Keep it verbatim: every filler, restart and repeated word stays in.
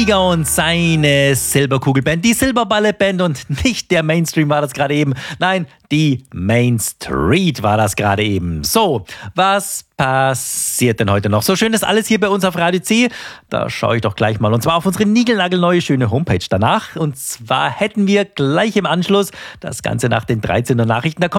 Flieger und seine Silberkugelband, die Silberballet Band und nicht der Mainstream war das gerade eben. Nein, die Main Street war das gerade eben. So, was passiert denn heute noch? So schön ist alles hier bei uns auf Radio C. Da schaue ich doch gleich mal. Und zwar auf unsere niegelnagelneue schöne Homepage danach. Und zwar hätten wir gleich im Anschluss das Ganze nach den dreizehn Uhr Nachrichten. Da kommt